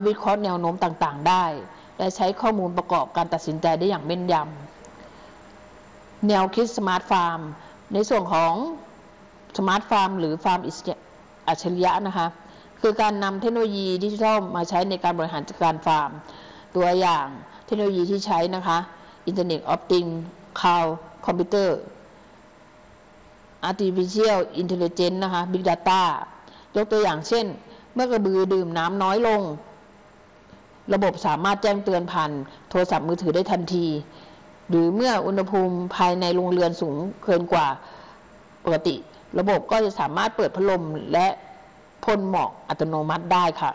วิเคราะห์แนวโน้มต่างๆได้และใช้ข้อมูลประกอบการตัดสินใจได้อย่างแม่นยำแนวคิดสมาร์ทฟาร์มในส่วนของสมาร์ทฟาร์มหรือฟาร์มอัจฉริยะนะคะคือการนำเทคโนโลยีดิจิทัลมาใช้ในการบริหารจัดการฟาร์มตัวอย่างเทคโนโลยีที่ใช้นะคะอินเทอร์เน็ตออฟติงคลาวด์คอมพิวเตอร์ Artificial Intelligence นะคะ Big Data ยกตัวอย่างเช่นเมื่อกระบือดื่มน้ำน้อยลงระบบสามารถแจ้งเตือนผ่านโทรศัพท์มือถือได้ทันทีหรือเมื่ออุณหภูมิภายในโรงเรือนสูงเกินกว่าปกติระบบก็จะสามารถเปิดพัดลมและพ่นหมอกอัตโนมัติได้ค่ะ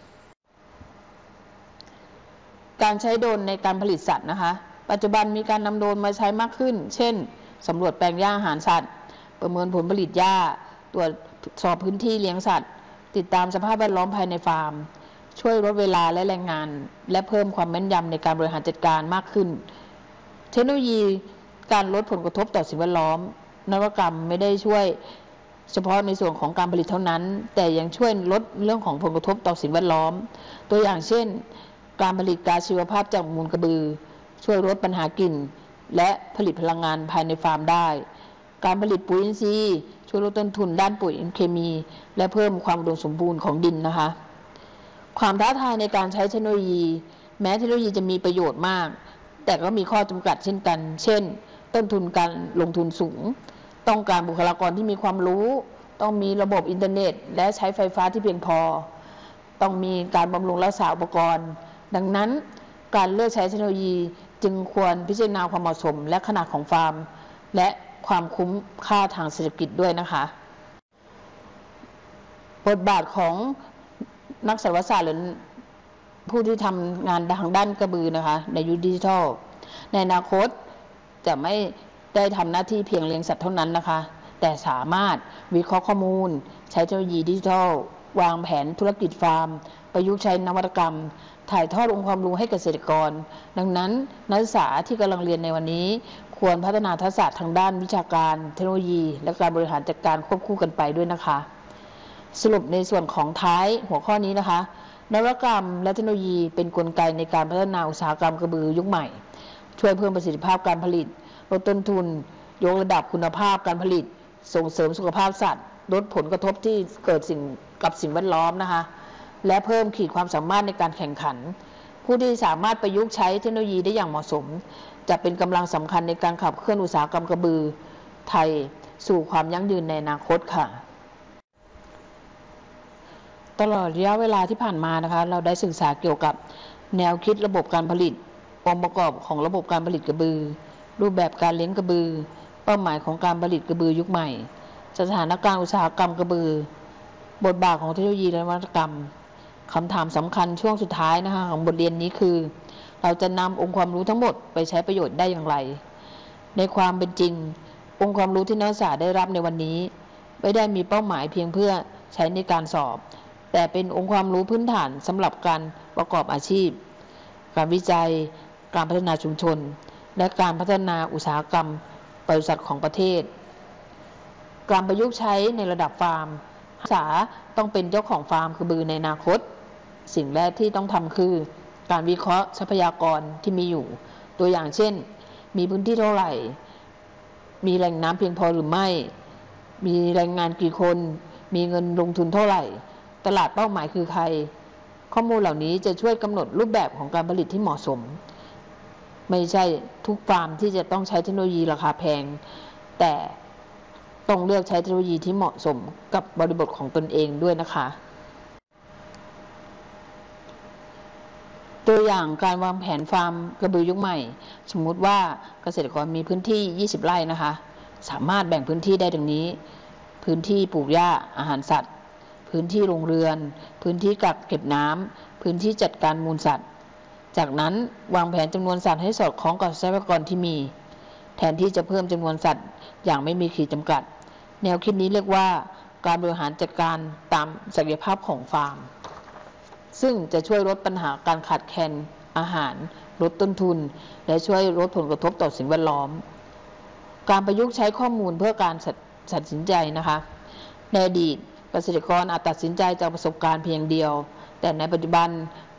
การใช้โดรนในการผลิตสัตว์นะคะปัจจุบันมีการนำโดรนมาใช้มากขึ้นเช่นสำรวจแปลงหญ้าอาหารสัตว์ประเมินผลผลิตหญ้าตรวจสอบพื้นที่เลี้ยงสัตว์ติดตามสภาพแวดล้อมภายในฟาร์มช่วยลดเวลาและแรงงานและเพิ่มความแม่นยำในการบริหารจัดการมากขึ้นเทคโนโลยีการลดผลกระทบต่อสิ่งแวดล้อมนวัตกรรมไม่ได้ช่วยเฉพาะในส่วนของการผลิตเท่านั้นแต่ยังช่วยลดเรื่องของผลกระทบต่อสิ่งแวดล้อมตัวอย่างเช่นการผลิตก๊าซชีวภาพจากมูลกระบือช่วยลดปัญหากลิ่นและผลิตพลังงานภายในฟาร์มได้การผลิตปุ๋ยอินทรีย์ช่วยลดต้นทุนด้านปุ๋ยเคมีและเพิ่มความอุดมสมบูรณ์ของดินนะคะความท้าทายในการใช้เทคโนโลยีแม้เทคโนโลยีจะมีประโยชน์มากแต่ก็มีข้อจำกัดเช่นกันเช่นต้นทุนการลงทุนสูงต้องการบุคลากรที่มีความรู้ต้องมีระบบอินเทอร์เน็ตและใช้ไฟฟ้าที่เพียงพอต้องมีการบำรุงรักษาอุปกรณ์ดังนั้นการเลือกใช้เทคโนโลยีจึงควรพิจารณาความเหมาะสมและขนาดของฟาร์มและความคุ้มค่าทางเศรษฐกิจด้วยนะคะบทบาทของนักสัตวศาสตร์หรือผู้ที่ทำงานทางด้านกระบือนะคะในยุคดิจิทัลในอนาคตจะไม่ได้ทำหน้าที่เพียงเลี้ยงสัตว์เท่านั้นนะคะแต่สามารถวิเคราะห์ข้อมูลใช้เทคโนโลยีดิจิทัลวางแผนธุรกิจฟาร์มประยุกต์ใช้นวัตกรรมถ่ายทอดองค์ความรู้ให้เกษตรกรดังนั้นนักศึกษาที่กำลังเรียนในวันนี้ควรพัฒนาทักษะทางด้านวิชาการเทคโนโลยีและการบริหารจัดการควบคู่กันไปด้วยนะคะสรุปในส่วนของท้ายหัวข้อนี้นะคะนวัตกรรมและเทคโนโลยีเป็นกลไกในการพัฒนาอุตสาหกรรมกระบือยุคใหม่ช่วยเพิ่มประสิทธิภาพการผลิตลดต้นทุนยกระดับคุณภาพการผลิตส่งเสริมสุขภาพสัตว์ลดผลกระทบที่เกิดกับสิ่งแวดล้อมนะคะและเพิ่มขีดความสามารถในการแข่งขันผู้ที่สามารถประยุกต์ใช้เทคโนโลยีได้อย่างเหมาะสมจะเป็นกำลังสำคัญในการขับเคลื่อนอุตสาหกรรมกระบือไทยสู่ความยั่งยืนในอนาคตค่ะตลอดระยะเวลาที่ผ่านมานะคะเราได้ศึกษาเกี่ยวกับแนวคิดระบบการผลิตองค์ประกอบของระบบการผลิตกระบือรูปแบบการเลี้ยงกระบือเป้าหมายของการผลิตกระบือยุคใหม่สถานการณ์อุตสาหกรรมกระบือบทบาทของเทคโนโลยีและนวัตกรรมคำถามสำคัญช่วงสุดท้ายนะคะของบทเรียนนี้คือเราจะนำองค์ความรู้ทั้งหมดไปใช้ประโยชน์ได้อย่างไรในความเป็นจริงองค์ความรู้ที่นักศึกษาได้รับในวันนี้ไม่ได้มีเป้าหมายเพียงเพื่อใช้ในการสอบแต่เป็นองค์ความรู้พื้นฐานสำหรับการประกอบอาชีพการวิจัยการพัฒนาชุมชนและการพัฒนาอุตสาหกรรมบริษัทของประเทศการประยุกต์ใช้ในระดับฟาร์มนักศึกษาต้องเป็นเจ้าของฟาร์มกระบือในอนาคตสิ่งแรกที่ต้องทำคือการวิเคราะห์ทรัพยากรที่มีอยู่ตัวอย่างเช่นมีพื้นที่เท่าไหร่มีแหล่งน้ำเพียงพอหรือไม่มีแรงงานกี่คนมีเงินลงทุนเท่าไหร่ตลาดเป้าหมายคือใครข้อมูลเหล่านี้จะช่วยกำหนดรูปแบบของการผลิตที่เหมาะสมไม่ใช่ทุกฟาร์มที่จะต้องใช้เทคโนโลยีราคาแพงแต่ต้องเลือกใช้เทคโนโลยีที่เหมาะสมกับบริบทของตนเองด้วยนะคะตัวอย่างการวางแผนฟาร์มกระบือยุคใหม่สมมุติว่าเกษตรกรมีพื้นที่20 ไร่นะคะสามารถแบ่งพื้นที่ได้ดังนี้พื้นที่ปลูกหญ้าอาหารสัตว์พื้นที่โรงเรือนพื้นที่กักเก็บน้ำพื้นที่จัดการมูลสัตว์จากนั้นวางแผนจำนวนสัตว์ให้สอดคล้องกับทรัพยากรที่มีแทนที่จะเพิ่มจำนวนสัตว์อย่างไม่มีขีดจำกัดแนวคิดนี้เรียกว่าการบริหารจัดการตามศักยภาพของฟาร์มซึ่งจะช่วยลดปัญหาการขาดแคลนอาหารลดต้นทุนและช่วยลดผลกระทบต่อสิ่งแวดล้อมการประยุกต์ใช้ข้อมูลเพื่อการตัดสินใจนะคะในอดีตเกษตรกรอาจตัดสินใจจากประสบการณ์เพียงเดียวแต่ในปัจจุบัน